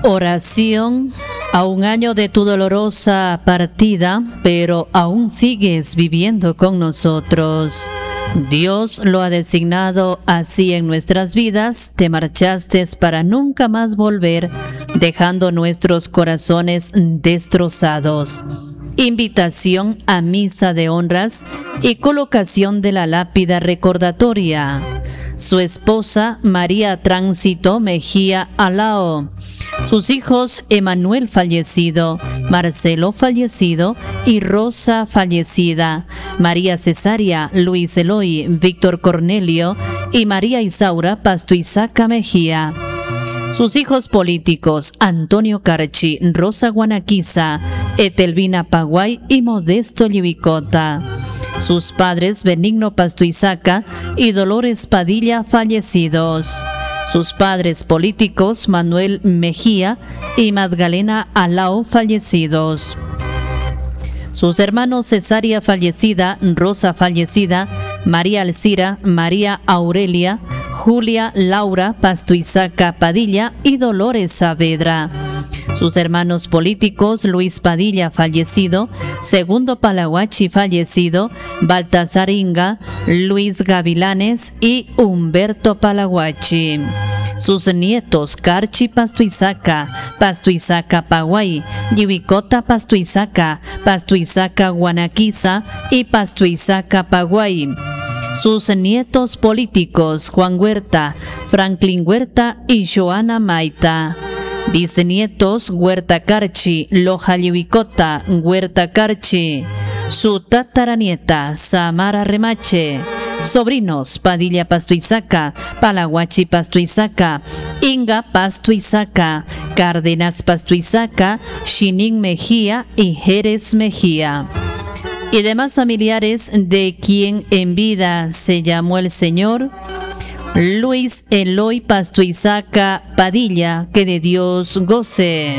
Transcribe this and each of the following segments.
Oración a un año de tu dolorosa partida, pero aún sigues viviendo con nosotros. Dios lo ha designado así en nuestras vidas. Te marchaste para nunca más volver, dejando nuestros corazones destrozados. Invitación a misa de honras y colocación de la lápida recordatoria. Su esposa María Tránsito Mejía Alao. Sus hijos Emanuel fallecido, Marcelo fallecido y Rosa fallecida, María Cesaria, Luis Eloy, Víctor Cornelio y María Isaura Pastuizaca Mejía. Sus hijos políticos Antonio Carchi, Rosa Guanaquiza, Etelvina Paguay y Modesto Llibicota. Sus padres Benigno Pastuizaca y Dolores Padilla fallecidos. Sus padres políticos Manuel Mejía y Magdalena Alao fallecidos. Sus hermanos Cesaria fallecida, Rosa fallecida, María Alcira, María Aurelia, Julia Laura Pastuizaca Padilla y Dolores Saavedra. Sus hermanos políticos Luis Padilla fallecido, Segundo Palahuachi fallecido, Baltasar Inga, Luis Gavilanes y Humberto Palahuachi. Sus nietos Carchi Pastuizaca, Pastuizaca Paguay, Llibicota Pastuizaca, Pastuizaca Guanaquiza y Pastuizaca Paguay. Sus nietos políticos Juan Huerta, Franklin Huerta y Joana Maita. Bisnietos Huerta Carchi, Loja Llibicota, Huerta Carchi. Su tataranieta Samara Remache. Sobrinos Padilla Pastuizaca, Palahuachi Pastuizaca, Inga Pastuizaca, Cárdenas Pastuizaca, Chinin Mejía y Jerez Mejía. Y demás familiares de quien en vida se llamó el Señor Luis Eloy Pastuizaca Padilla, que de Dios goce.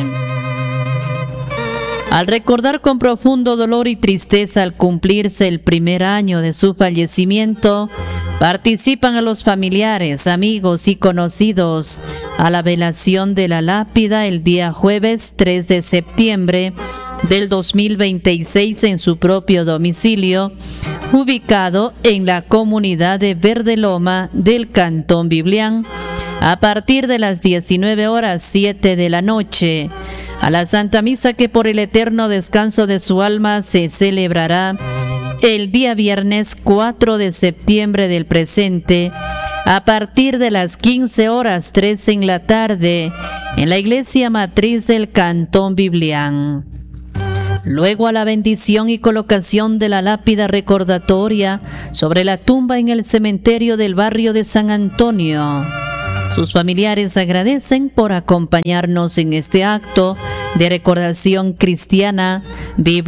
Al recordar con profundo dolor y tristeza al cumplirse el primer año de su fallecimiento, participan a los familiares, amigos y conocidos a la velación de la lápida el día jueves 3 de septiembre del 2026 en su propio domicilio, ubicado en la comunidad de Verde Loma del Cantón Biblián, a partir de las 19:07 de la noche. A la Santa Misa que por el eterno descanso de su alma se celebrará el día viernes 4 de septiembre del presente, a partir de las 15:03 en la tarde, en la iglesia matriz del Cantón Biblián. Luego a la bendición y colocación de la lápida recordatoria sobre la tumba en el cementerio del barrio de San Antonio. Sus familiares agradecen por acompañarnos en este acto de recordación cristiana, bíblica.